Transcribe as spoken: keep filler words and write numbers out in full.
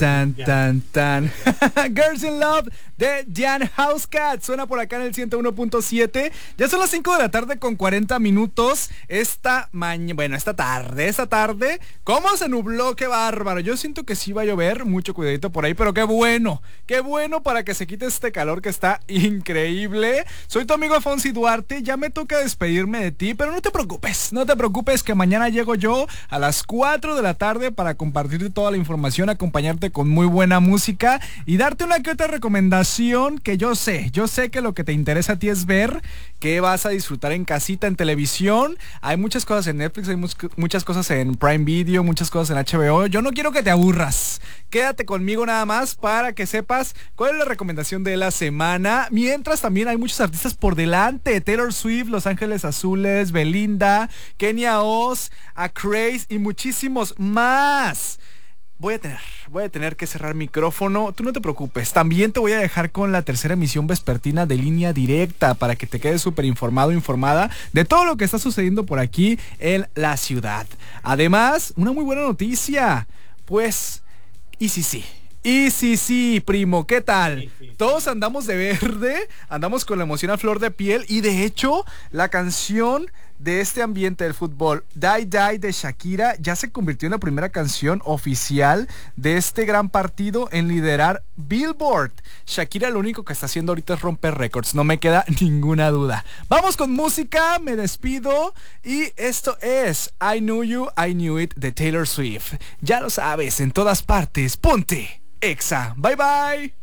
Tan, tan, tan. Girls in Love de Jan Housecat. Suena por acá en el ciento uno punto siete. Ya son las cinco de la tarde con cuarenta minutos. Esta mañana, bueno, esta tarde, esta tarde. ¿Cómo se nubló? Qué bárbaro. Yo siento que sí va a llover. Mucho cuidadito por ahí, pero qué bueno. Qué bueno para que se quite este calor que está increíble. Soy tu amigo Fonsi Duarte. Ya me toca despedirme de ti, pero no te preocupes. No te preocupes que mañana llego yo a las cuatro de la tarde para compartirte toda la información, acompañarte con muy buena música y darte una que otra recomendación que yo sé, yo sé que lo que te interesa a ti es ver qué vas a disfrutar en casita, en televisión. Hay muchas cosas en Netflix, hay mu- muchas cosas en Prime Video, muchas cosas en H B O. Yo no quiero que te aburras. Quédate conmigo nada más para que sepas cuál es la recomendación de la semana. Mientras también hay muchos artistas por delante. Taylor Swift, Los Ángeles Azules, Belinda, Kenia Oz, A Craze y muchísimos más. Voy a tener, voy a tener que cerrar micrófono. Tú no te preocupes. También te voy a dejar con la tercera emisión vespertina de Línea Directa para que te quedes súper informado, informada de todo lo que está sucediendo por aquí en la ciudad. Además, una muy buena noticia. Pues, y sí, sí. Y sí, sí, primo, ¿qué tal? Todos andamos de verde, andamos con la emoción a flor de piel y de hecho, la canción de este ambiente del fútbol, Die Die de Shakira, ya se convirtió en la primera canción oficial de este gran partido en liderar Billboard. Shakira lo único que está haciendo ahorita es romper récords, no me queda ninguna duda. Vamos con música, me despido y esto es I Knew You, I Knew It de Taylor Swift. Ya lo sabes, en todas partes, ponte Exa. Bye bye.